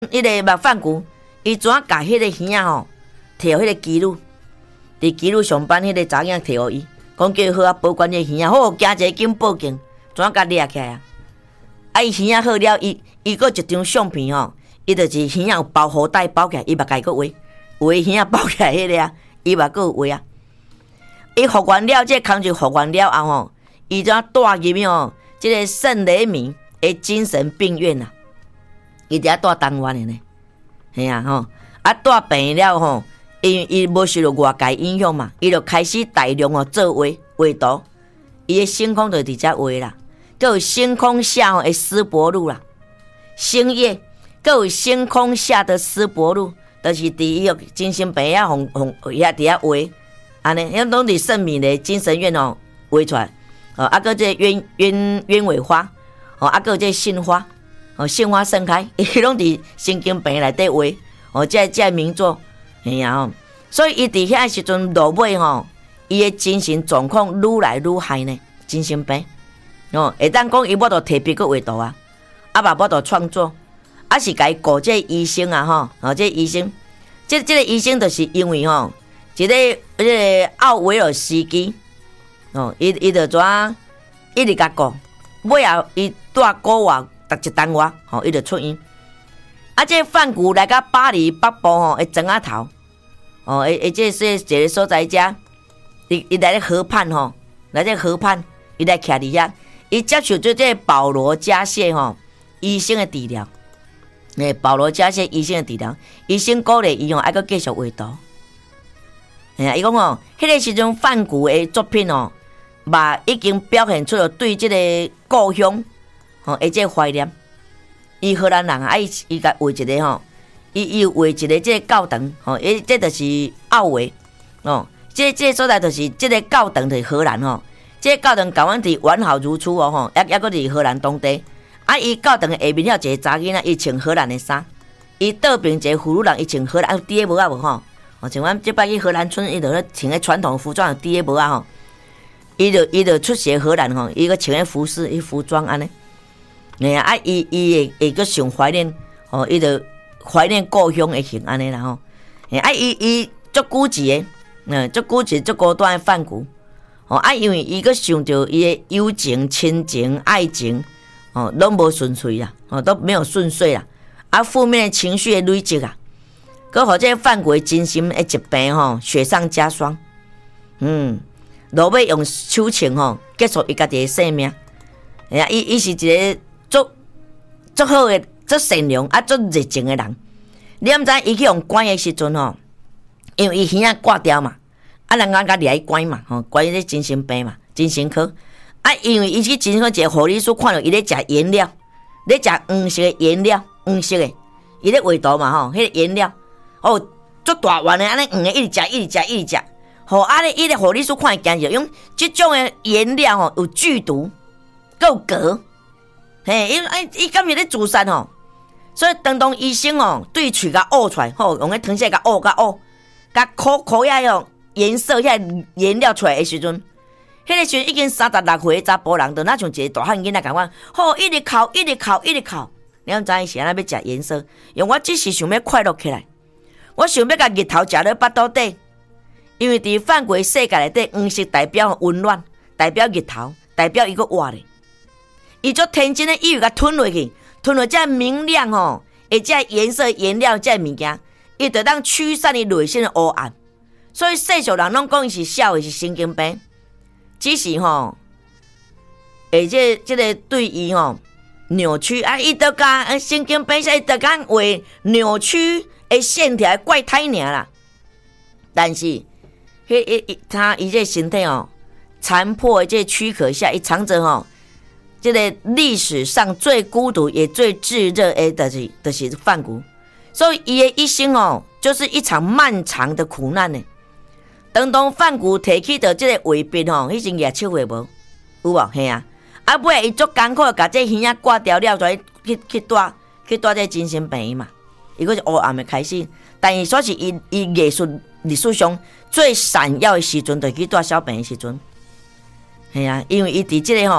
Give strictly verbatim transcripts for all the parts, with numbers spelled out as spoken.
迄个目饭骨，伊怎啊甲迄个耳仔吼，摕互迄个基路，伫基路上班迄个查囝摕互伊，讲叫伊好啊保管迄个耳仔，好惊一个紧报警，怎啊甲掠起来啊？啊，伊耳仔好了，伊伊搁一张相片吼，伊就是耳仔有包好带包起来，伊目家己搁画，有诶耳仔包起来迄个啊，伊嘛搁有画啊。伊复原了，这工作复原了后吼，伊怎带入去吼，即个圣雷米诶精神病院啊，伊伫遐带当院诶呢，系啊吼，啊带病了吼，因伊无受到外界影响嘛，伊就开始大量哦做画画图，伊诶星空就伫遮画啦，佮有星空下吼诶斯伯路啦，星夜，佮有星空下的斯伯路，就是伫伊个精神病遐红红遐伫遐画。安尼，遐拢伫圣米的精神院哦画出来，哦，啊个这鸢鸢鸢尾花，哦，啊个这杏花，哦，杏花盛开，伊拢伫神经病内底画，哦，这这名作，嘿呀吼，所以伊伫遐时阵落尾吼，伊的精神状况愈来愈害呢，精神病，哦，会当讲伊要着提笔去画图啊，啊嘛要着创作，啊是甲伊顾这医生啊吼，哦，这医生，这这个医生就是因为吼。一个迄个奥维尔斯基，哦，伊伊就怎一直甲讲，尾后伊带国外逐一单外，吼，伊就出院。啊，这梵谷来到巴黎北部吼，会庄仔头，哦，诶诶，这是一个所在遮，伊伊来咧河畔吼，来咧河畔，伊来徛伫遐，伊接受做这保罗加谢吼医生的治疗，诶，保罗加谢医生的治疗，医生鼓励伊吼，爱搁继续画图。哎呀，伊讲哦，迄个时阵梵谷的作品哦，嘛已经表现出了对这个故乡吼，而且怀念。伊荷兰人啊，伊伊甲画一个吼，伊伊画一个这个教堂吼，伊这就是奥维哦，这这个所在就是这个教堂就是荷兰吼，这个教堂甲阮伫完好如初哦吼，抑抑搁伫荷兰当地。啊，伊教堂的下面了一个查囡仔，伊穿荷兰的衫，伊倒边一个妇女人，伊穿荷兰低个帽仔无吼。哦，像阮即摆去荷兰村，伊就咧穿个传统服装，低个帽仔吼，伊就伊就出席荷兰吼，伊个穿个服饰、伊服装安尼，哎呀，啊，伊伊会会个上怀念，哦，伊就怀念故乡的型安尼啦吼，哎，啊，伊伊足固执的，嗯，足固执、足孤单的梵谷，哦，啊，因为伊个想着伊的友情、亲情、爱情，哦，拢无顺遂啦，哦，都没有顺遂啦，啊，负面的情绪的累积啊。搁互这个梵谷的精神的疾病吼雪上加霜，嗯，落尾用手枪吼结束伊家己的生命。哎呀，伊伊是一个足足好的、足善良啊、足热情的人。你毋知伊去用关的时阵吼，因为伊耳仔挂掉嘛，啊，人家甲掠伊关嘛，吼，关咧精神病嘛，精神科。啊，因为伊去精神科一个护理师看到伊咧食颜料，咧食黄色的颜料，黄色的，伊咧画图嘛吼，迄个颜料。哦，足大碗的，安尼黄的，一直食，一直食，一直食。吼，安尼伊个护理师看惊着，用即种的颜料吼有剧毒，够镉。嘿，伊哎，伊敢是咧自杀吼？所以当当医生哦，对喙甲呕出来，吼，用个糖水甲呕甲呕，甲口口遐用颜色遐颜料出来的时阵，迄个时阵已经三十六岁的查甫人，就那像一个大汉囡仔共款，吼，一直哭，一直哭，一直哭。你毋知伊是安尼要食颜色？因为我只是想要快乐起来。我想要甲日头食咧巴肚底，因为伫梵谷世界内底，黄色代表温暖，代表日头，代表伊个活咧。伊足天真诶，伊又甲吞落去，吞落遮明亮吼，而遮颜色颜料遮物件，伊就当驱散伊内心诶黑暗。所以世俗人拢讲伊是笑诶，是神经病，只是吼，而且即个对伊吼扭曲啊，伊都甲神经病，伊都甲画扭曲。诶，线条怪胎尔啦，但是，迄一他伊这身体哦，残破这躯壳下，伊藏着吼，这个历史上最孤独也最炙热诶，就是就是梵谷，所以伊的一生哦，就是一场漫长的苦难呢。当当梵谷提起到这个画笔吼，迄阵廿七岁无，有无？嘿啊，啊尾伊足艰苦，甲这耳仔挂掉了，再去去带去带这精神病嘛。伊个是黑暗的开始，但是说是伊伊艺术历史上最闪耀的时阵，就是去带小病的时阵。系啊，因为伊伫即个吼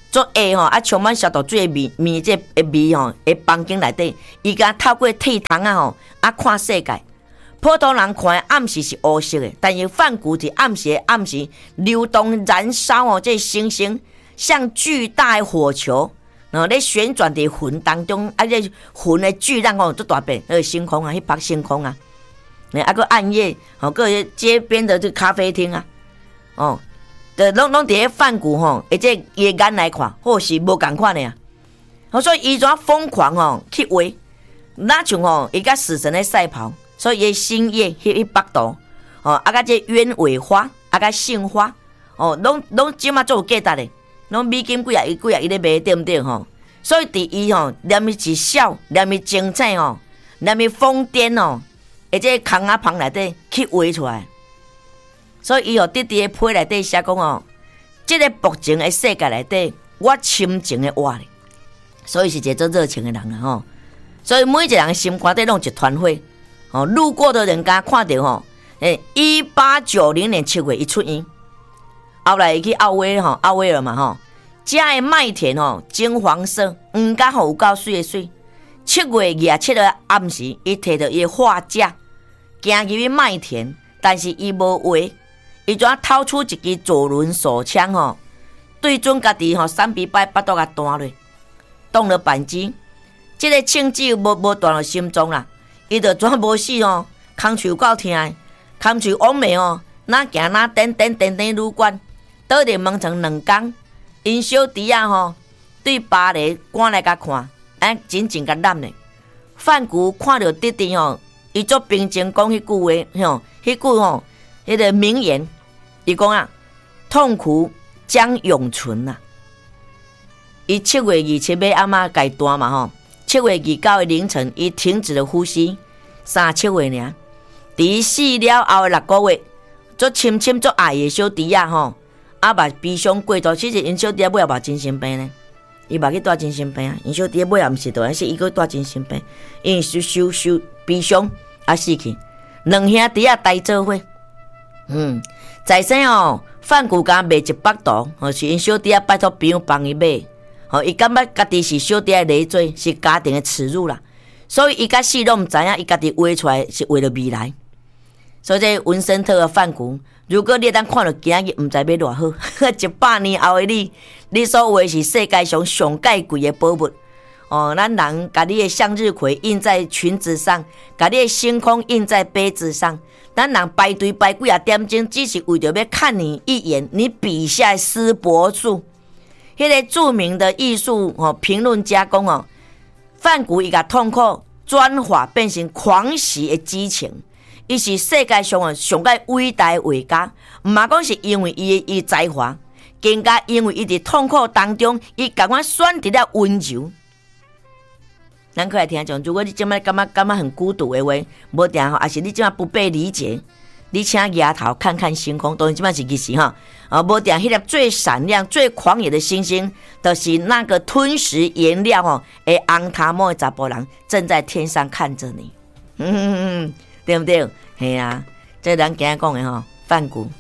做下吼啊，充满消毒水的味味这个味吼，诶房间内底，伊甲透过铁窗啊吼啊看世界。普通人看的暗时是黑色的，但是梵谷伫暗时的暗时流动燃烧哦，这星星像巨大的火球，然后咧旋转伫云当中，啊，这云的巨浪哦，足大片，那个星空啊，迄拍星空啊，啊个暗夜，哦，个街边的这咖啡厅啊，哦，的拢拢伫咧梵谷吼，而且夜眼来看，或是无共款的啊，哦，所以伊怎疯狂哦去画，那像吼伊甲死神咧赛跑。所以伊星夜迄迄八度，哦，啊甲这鸢尾花，啊甲杏花，哦，拢拢即马做有价值的，拢美金几啊亿几啊亿咧卖，对毋对吼？所以伫伊吼，连伊一笑，连伊精彩吼，连伊疯癫哦，而且空啊旁内底去画出来。所以伊吼伫伫个批内底写讲哦，即、这个薄情的世界内底，我深情的活咧，所以是一个做热情的人啦吼。所以每一个人心肝底拢一团火。哦，路过的人家看到吼，诶，一八九零年七月一出院，后来伊去奥威吼，奥威尔嘛吼，家的麦田吼金黄色，黄甲吼有够水的水。七月二十七日暗时，伊摕着伊的画架，行入去麦田，但是伊无画，伊怎掏出一支左轮手枪吼，对准家己吼三比八巴肚甲弹落，动了扳机，即、这个枪支无无断了心脏啦。伊就全无死哦，空喙有够痛的，空喙往袂哦，哪行哪颠颠颠颠愈管，倒伫门床两工，因小弟啊吼，对芭蕾赶来甲看，哎，真正甲揽咧。范谷看到弟弟吼，伊足平静讲迄句话吼，迄句吼，迄个名言，伊讲啊，痛苦将永存啊。伊七月二七尾阿妈家弹嘛吼。七月二九的凌晨，伊停止了呼吸，三七月尔。伫死了后的六个月，足深深足爱的小弟啊吼，啊嘛悲伤过度。其实因小弟尾也嘛精神病呢，伊嘛去带精神病啊。因小弟尾也毋是倒，是伊去带精神病，因为受受受悲伤啊死去。两兄弟啊呆做伙，嗯，在生哦，范谷家卖一百度，吼是因小弟啊拜托朋友帮伊买。吼，伊感觉家己是小弟的累赘，是家庭的耻辱啦，所以伊甲死拢毋知影，伊家己画出来是为了未来。所以这文森特的范谷，如果你当看到今日，毋知要偌好，一百年后的你，你所画是世界上上介贵的宝物。哦，咱人甲你的向日葵印在裙子上，甲你的星空印在杯子上，咱人排队排几啊点钟，只是为着要看你一眼，你笔下的丝柏树。迄个著名的艺术哦评论家讲哦，范谷伊甲痛苦转化变成狂喜的激情，伊是世界上哦上介伟大的画家，毋嘛讲是因为伊伊才华，更加因为伊伫痛苦当中，伊感觉选择了温柔。咱可来听讲，如果你今麦感觉感觉很孤独的话，无定吼，还是你今麦不被理解。你请抬头看看星空，当然即摆是其实哈，啊，无定迄粒最闪亮、最狂野的星星，就是那个吞食颜料吼，诶，红头毛的查甫人正在天上看着你，嗯，对不对？嘿啊，这咱今日讲的吼，范谷。